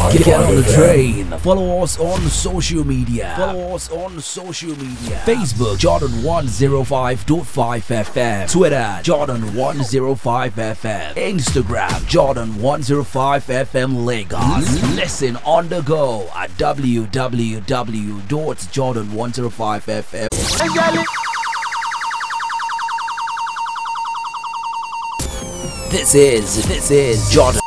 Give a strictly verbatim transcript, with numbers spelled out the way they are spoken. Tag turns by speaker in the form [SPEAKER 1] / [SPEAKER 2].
[SPEAKER 1] Get, get on the train. Follow us on social media. Follow us on social media. Facebook Jordan one oh five point five F M. Twitter Jordan one oh five F M. Instagram Jordan one oh five F M Lagos. Listen on the go at w w w dot jordan one oh five F M. This is this is Jordan